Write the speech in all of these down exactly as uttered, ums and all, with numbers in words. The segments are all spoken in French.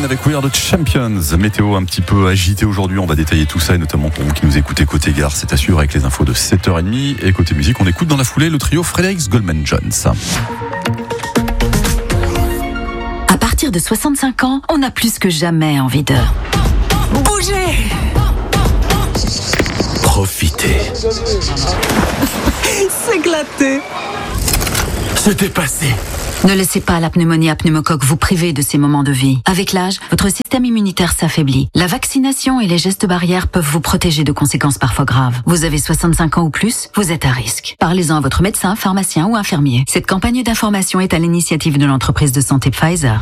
avec We Are The Champions. Météo un petit peu agité aujourd'hui, on va détailler tout ça et notamment pour vous qui nous écoutez côté gare, c'est à suivre avec les infos de sept heures trente. Et côté musique, on écoute dans la foulée le trio Fredericks Goldman Jones. À partir de soixante-cinq ans, on a plus que jamais envie de bouger, profiter, s'éclater, se dépasser. Ne laissez pas la pneumonie à pneumocoque vous priver de ces moments de vie. Avec l'âge, votre système immunitaire s'affaiblit. La vaccination et les gestes barrières peuvent vous protéger de conséquences parfois graves. Vous avez soixante-cinq ans ou plus, vous êtes à risque. Parlez-en à votre médecin, pharmacien ou infirmier. Cette campagne d'information est à l'initiative de l'entreprise de santé Pfizer.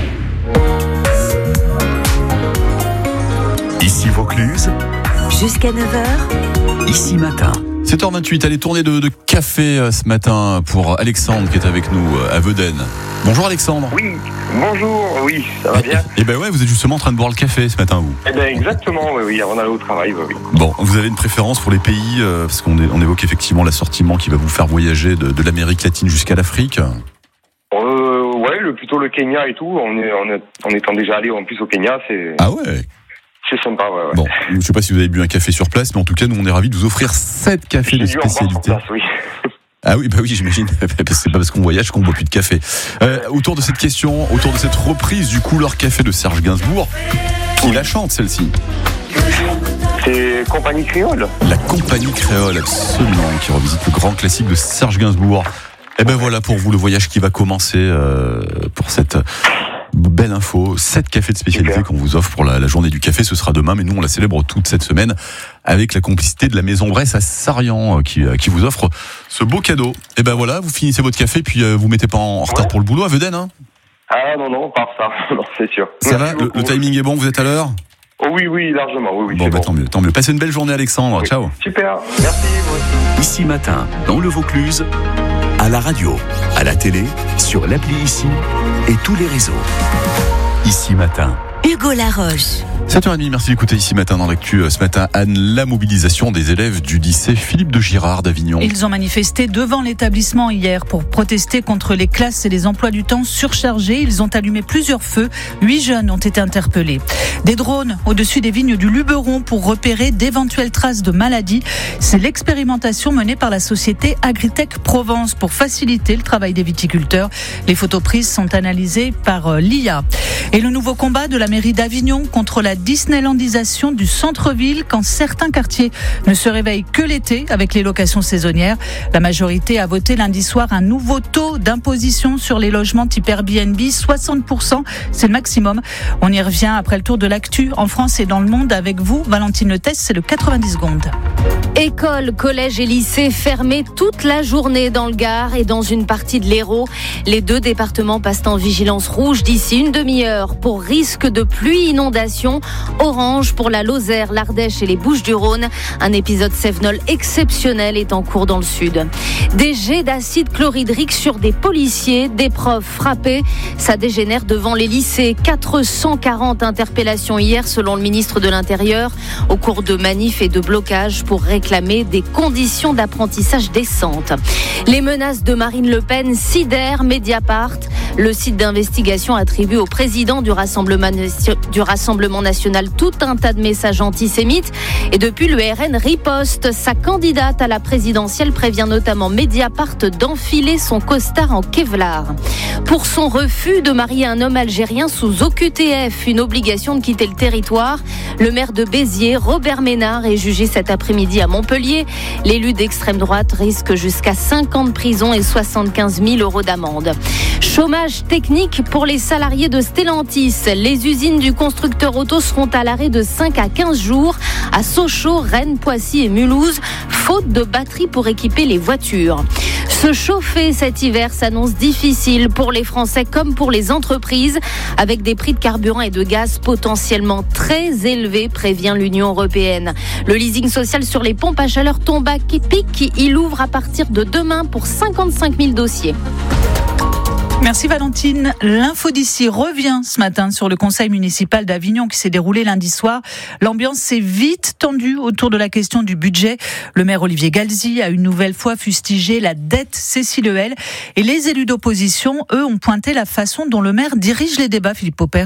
Ici Vaucluse, Jusqu'à neuf heures. Ici Matin. sept heures vingt-huit, allez, tournée de, de café euh, ce matin pour Alexandre qui est avec nous euh, à Vedène. Bonjour Alexandre. Oui, bonjour, oui, ça va bien. Et ben ouais, vous êtes justement en train de boire le café ce matin, vous. Eh ben exactement, oui, oui, avant d'aller au travail, oui, oui. Bon, vous avez une préférence pour les pays, euh, parce qu'on est, on évoque effectivement l'assortiment qui va vous faire voyager de, de l'Amérique latine jusqu'à l'Afrique. Euh, ouais, le, plutôt le Kenya et tout, on est, on est, en étant déjà allé en plus au Kenya, c'est... Ah ouais. C'est sympa, ouais, ouais. Bon, je sais pas si vous avez bu un café sur place, mais en tout cas, nous, on est ravis de vous offrir sept cafés de spécialité. Place, oui. Ah oui, bah oui, j'imagine. C'est pas parce qu'on voyage qu'on boit plus de café. Euh, autour de cette question, autour de cette reprise du Couleur Café de Serge Gainsbourg, qui la chante, celle-ci? C'est Compagnie Créole. La Compagnie Créole, absolument, qui revisite le grand classique de Serge Gainsbourg. Et ben voilà pour vous le voyage qui va commencer euh, pour cette... belle info, sept cafés de spécialité Super. Qu'on vous offre pour la, la journée du café, ce sera demain, mais nous on la célèbre toute cette semaine avec la complicité de la Maison Bresse à Sarian qui, qui vous offre ce beau cadeau. Et ben voilà, vous finissez votre café puis euh, vous mettez pas en retard ouais. pour le boulot à Vedène, hein? Ah non, non, pas ça, non, c'est sûr. Ça Merci va, le, le timing est bon, vous êtes à l'heure? Oh oui, oui, largement, oui, oui. Bon, bah bon. tant mieux, tant mieux. Passez une belle journée Alexandre, oui. Ciao. Super, merci. Vous. Ici Matin, dans le Vaucluse, à la radio, à la télé, sur l'appli Ici et tous les réseaux. Ici Matin. Hugo Laroche. sept heures trente, merci d'écouter Ici Matin dans l'actu. Ce matin, Anne, la mobilisation des élèves du lycée Philippe de Girard d'Avignon. Ils ont manifesté devant l'établissement hier pour protester contre les classes et les emplois du temps surchargés. Ils ont allumé plusieurs feux. Huit jeunes ont été interpellés. Des drones au-dessus des vignes du Luberon pour repérer d'éventuelles traces de maladies. C'est l'expérimentation menée par la société Agritech Provence pour faciliter le travail des viticulteurs. Les photos prises sont analysées par l'I A. Et le nouveau combat de la mairie d'Avignon contre la Disneylandisation du centre-ville quand certains quartiers ne se réveillent que l'été avec les locations saisonnières. La majorité a voté lundi soir un nouveau taux d'imposition sur les logements type Airbnb, soixante pour cent, c'est le maximum. On y revient après le tour de l'actu en France et dans le monde avec vous, Valentine Le Test, c'est le quatre-vingt-dix secondes. Écoles, collèges et lycées fermés toute la journée dans le Gard et dans une partie de l'Hérault. Les deux départements passent en vigilance rouge d'ici une demi-heure pour risque de pluie, inondation. Orange pour la Lozère, l'Ardèche et les Bouches-du-Rhône. Un épisode cévenol exceptionnel est en cours dans le sud. Des jets d'acide chlorhydrique sur des policiers, des profs frappés. Ça dégénère devant les lycées. quatre cent quarante interpellations hier selon le ministre de l'Intérieur au cours de manifs et de blocages pour réclamer des conditions d'apprentissage décentes. Les menaces de Marine Le Pen sidèrent Mediapart. Le site d'investigation attribue au président du Rassemblement, du Rassemblement national tout un tas de messages antisémites. Et depuis, le R N riposte. Sa candidate à la présidentielle prévient notamment Mediapart d'enfiler son costard en Kevlar. Pour son refus de marier un homme algérien sous O Q T F, une obligation de quitter le territoire, le maire de Béziers, Robert Ménard, est jugé cet après-midi à Montpellier. L'élu d'extrême droite risque jusqu'à cinq ans de prison et soixante-quinze mille euros d'amende. Chômage technique pour les salariés de Stellantis. Les usines du constructeur auto seront à l'arrêt de cinq à quinze jours à Sochaux, Rennes, Poissy et Mulhouse, faute de batteries pour équiper les voitures. Se chauffer cet hiver s'annonce difficile pour les Français comme pour les entreprises, avec des prix de carburant et de gaz potentiellement très élevés, prévient l'Union européenne. Le leasing social sur les pompes à chaleur tombe à pic. Il ouvre à partir de demain pour cinquante-cinq mille dossiers. Merci Valentine. L'info d'ici revient ce matin sur le conseil municipal d'Avignon qui s'est déroulé lundi soir. L'ambiance s'est vite tendue autour de la question du budget. Le maire Olivier Galzi a une nouvelle fois fustigé la dette Cécile Heuel et les élus d'opposition, eux, ont pointé la façon dont le maire dirige les débats, Philippe Popper.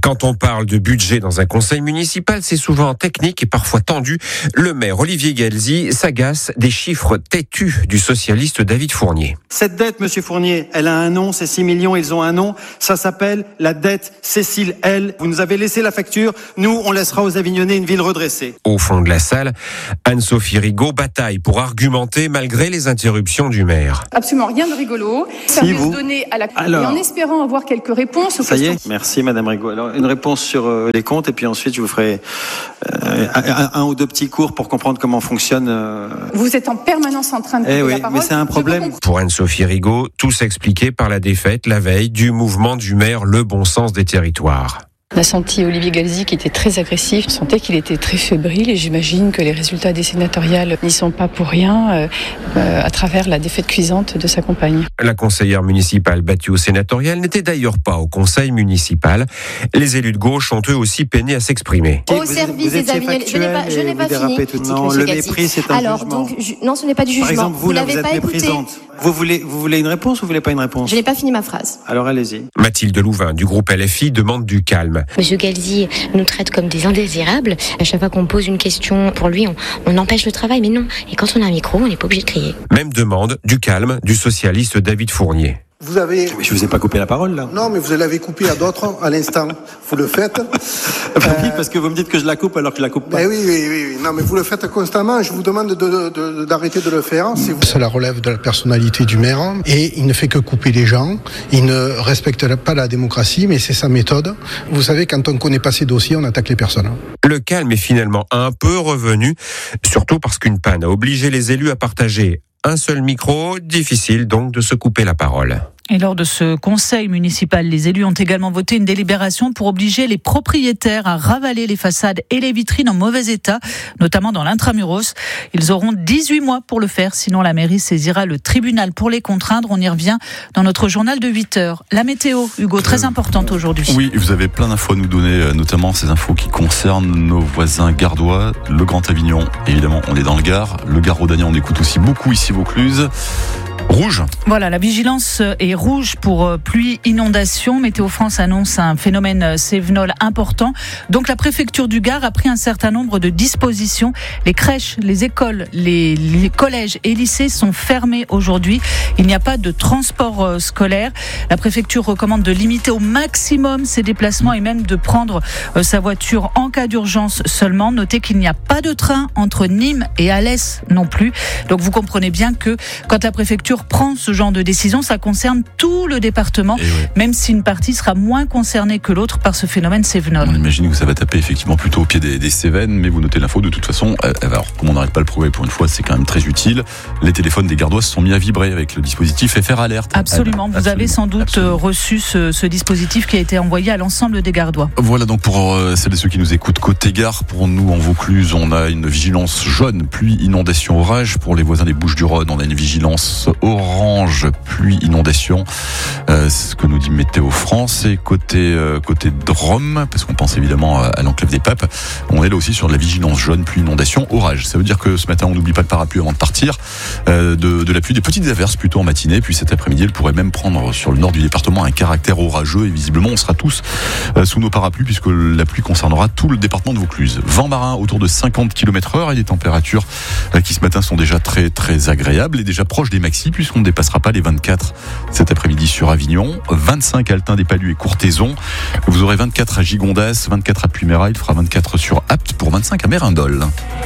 Quand on parle de budget dans un conseil municipal, c'est souvent technique et parfois tendu. Le maire Olivier Guelzi s'agace des chiffres têtus du socialiste David Fournier. Cette dette, monsieur Fournier, elle a un nom, ces six millions, ils ont un nom. Ça s'appelle la dette Cécile L. Vous nous avez laissé la facture, nous, on laissera aux Avignonnais une ville redressée. Au fond de la salle, Anne-Sophie Rigaud bataille pour argumenter malgré les interruptions du maire. Absolument rien de rigolo. Ça Si veut vous... se donner à la... Alors... Et en espérant avoir quelques réponses aux Ça questions. y est, merci madame Rigaud. Alors une réponse sur euh, les comptes et puis ensuite je vous ferai euh, un, un ou deux petits cours pour comprendre comment fonctionne. Euh... Vous êtes en permanence en train de Eh couper oui, la parole. mais c'est un problème. Pour Anne-Sophie Rigaud, tout s'expliquait par la défaite la veille du mouvement du maire Le Bon Sens des Territoires. On a senti Olivier Guelzi qui était très agressif, on sentait qu'il était très fébrile et j'imagine que les résultats des sénatoriales n'y sont pas pour rien euh, euh, à travers la défaite cuisante de sa compagne. La conseillère municipale battue au sénatorial n'était d'ailleurs pas au conseil municipal. Les élus de gauche ont eux aussi peiné à s'exprimer. Au service des Avignonnais. Je n'ai pas, je n'ai pas fini. Non, le mépris, c'est un Alors, jugement. donc, ju- non, ce n'est pas du jugement. Par exemple, vous, vous là, l'avez vous êtes pas écouté. méprisante. Vous voulez, vous voulez une réponse ou vous voulez pas une réponse? Je n'ai pas fini ma phrase. Alors allez-y. Mathilde Louvain du groupe L F I demande du calme. Monsieur Guelzi nous traite comme des indésirables. À chaque fois qu'on pose une question pour lui, on, on empêche le travail. Mais non. Et quand on a un micro, on n'est pas obligé de crier. Même demande du calme du socialiste David Fournier. Vous avez... Mais je vous ai pas coupé la parole là. Non, mais vous l'avez coupé à d'autres à l'instant. Vous le faites. euh... Oui, parce que vous me dites que je la coupe alors que je la coupe pas. Ben oui, oui, oui, oui. Non, mais vous le faites constamment. Je vous demande de, de, de, d'arrêter de le faire. C'est vous... Cela relève de la personnalité du maire et il ne fait que couper les gens. Il ne respecte pas la démocratie, mais c'est sa méthode. Vous savez, quand on connaît pas ses dossiers, on attaque les personnes. Le calme est finalement un peu revenu, surtout parce qu'une panne a obligé les élus à partager un seul micro, difficile donc de se couper la parole. Et lors de ce conseil municipal, les élus ont également voté une délibération pour obliger les propriétaires à ravaler les façades et les vitrines en mauvais état, notamment dans l'intramuros. Ils auront dix-huit mois pour le faire, sinon la mairie saisira le tribunal pour les contraindre. On y revient dans notre journal de huit heures. La météo, Hugo, très euh, importante aujourd'hui. Oui, vous avez plein d'infos à nous donner, notamment ces infos qui concernent nos voisins gardois, le Grand Avignon. Évidemment, on est dans le Gard. Le Gard rhodanien, on écoute aussi beaucoup ici Vaucluse. Rouge. Voilà, la vigilance est rouge pour pluie, inondation. Météo France annonce un phénomène cévenol important. Donc la préfecture du Gard a pris un certain nombre de dispositions. Les crèches, les écoles, les, les collèges et lycées sont fermés aujourd'hui. Il n'y a pas de transport scolaire. La préfecture recommande de limiter au maximum ses déplacements et même de prendre sa voiture en cas d'urgence seulement. Notez qu'il n'y a pas de train entre Nîmes et Alès non plus. Donc vous comprenez bien que quand la préfecture prend ce genre de décision, ça concerne tout le département, oui. Même si une partie sera moins concernée que l'autre par ce phénomène cévenol. On imagine que ça va taper effectivement plutôt au pied des, des Cévennes, mais vous notez l'info de toute façon. Alors, comme on n'arrête pas le progrès pour une fois, c'est quand même très utile. Les téléphones des Gardois se sont mis à vibrer avec le dispositif F R Alert. Absolument, vous Absolument. avez sans doute Absolument. reçu ce, ce dispositif qui a été envoyé à l'ensemble des Gardois. Voilà donc pour euh, celles et ceux qui nous écoutent côté Gard, pour nous en Vaucluse, on a une vigilance jaune, pluie, inondation, orage. Pour les voisins des Bouches-du-Rhône, on a une vigilance orange, pluie, inondation, euh, c'est ce que nous dit Météo France. Et côté euh, côté Drôme, parce qu'on pense évidemment à, à l'enclave des Papes, on est là aussi sur de la vigilance jaune, pluie, inondation, orage. Ça veut dire que ce matin, on n'oublie pas le parapluie avant de partir, euh, de, de la pluie, des petites averses plutôt en matinée, puis cet après-midi, elle pourrait même prendre sur le nord du département un caractère orageux, et visiblement, on sera tous euh, sous nos parapluies, puisque la pluie concernera tout le département de Vaucluse. Vent marin autour de cinquante kilomètres heure et des températures euh, qui ce matin sont déjà très très agréables et déjà proches des maxi, puisqu'on ne dépassera pas les vingt-quatre cet après-midi sur Avignon, vingt-cinq à Altin des Palus et Courthézon. Vous aurez vingt-quatre à Gigondas, vingt-quatre à Puyméra, il fera vingt-quatre sur Apt pour vingt-cinq à Mérindol.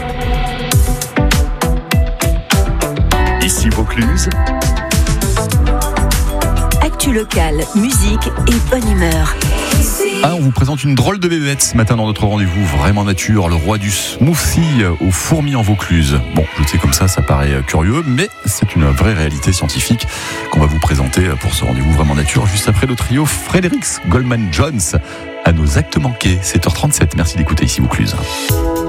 Ici Vaucluse. Actu locale, musique et bonne humeur. Ah, on vous présente une drôle de bébête ce matin dans notre rendez-vous vraiment nature, le roi du smoothie aux fourmis en Vaucluse. Bon, je sais comme ça, ça paraît curieux, mais c'est une vraie réalité scientifique qu'on va vous présenter pour ce rendez-vous vraiment nature, juste après le trio Fredericks Goldman Jones à nos actes manqués. sept heures trente-sept, merci d'écouter ici Vaucluse.